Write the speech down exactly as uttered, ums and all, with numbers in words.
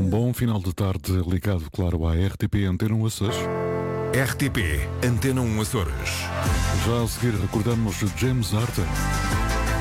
Um bom final de tarde ligado, claro, à R T P Antena um Açores. R T P Antena um Açores. Já a seguir recordamos James Arthur.